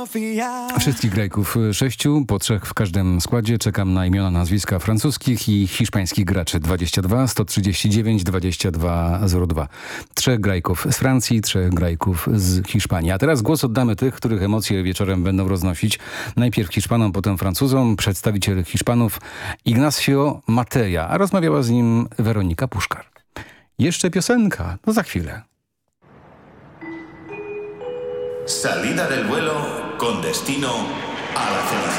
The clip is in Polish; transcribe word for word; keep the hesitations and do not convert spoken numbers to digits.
Wszystkich grajków sześciu, po trzech w każdym składzie. Czekam na imiona, nazwiska francuskich i hiszpańskich graczy. dwadzieścia dwa sto trzydzieści dziewięć dwadzieścia dwa zero dwa. Trzech grajków z Francji, trzech grajków z Hiszpanii. A teraz głos oddamy tych, których emocje wieczorem będą roznosić. Najpierw Hiszpanom, potem Francuzom. Przedstawiciel Hiszpanów Ignacio Mateja, a rozmawiała z nim Weronika Puszkar. Jeszcze piosenka, no za chwilę. Salida del vuelo con destino a la felicidad.